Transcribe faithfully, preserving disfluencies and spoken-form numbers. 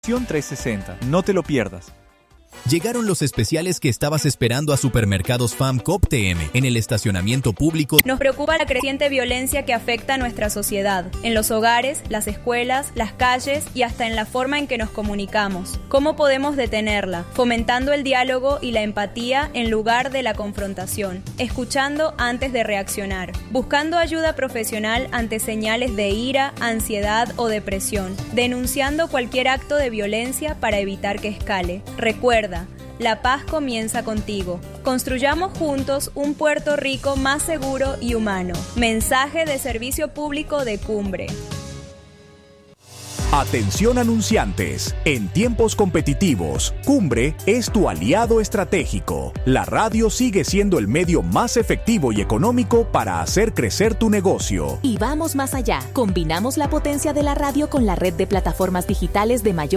trescientos sesenta. No te lo pierdas. Llegaron los especiales que estabas esperando a Supermercados F A M Coop T M en el estacionamiento público. Nos preocupa la creciente violencia que afecta a nuestra sociedad, en los hogares, las escuelas, las calles y hasta en la forma en que nos comunicamos. ¿Cómo podemos detenerla? Fomentando el diálogo y la empatía en lugar de la confrontación, escuchando antes de reaccionar, buscando ayuda profesional ante señales de ira, ansiedad o depresión, denunciando cualquier acto de violencia para evitar que escale. Recuerda, la paz comienza contigo. Construyamos juntos un Puerto Rico más seguro y humano. Mensaje de Servicio Público de Cumbre. Atención anunciantes, en tiempos competitivos, Cumbre es tu aliado estratégico. La radio sigue siendo el medio más efectivo y económico para hacer crecer tu negocio. Y vamos más allá. Combinamos la potencia de la radio con la red de plataformas digitales de mayor